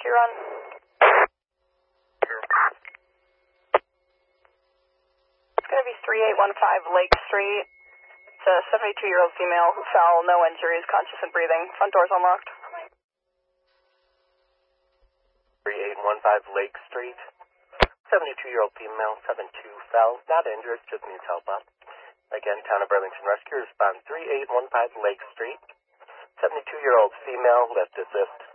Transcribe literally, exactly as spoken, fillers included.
emergency run. It's going to be three eight one five Lake Street. It's a seventy-two-year-old female who fell, no injuries, conscious and breathing. Front door's unlocked. three eight one five Lake Street. seventy-two-year-old female, seven two fell, not injured, just needs help up. Again, Town of Burlington Rescue, respond three eight one five Lake Street. seventy-two-year-old female, lift assist.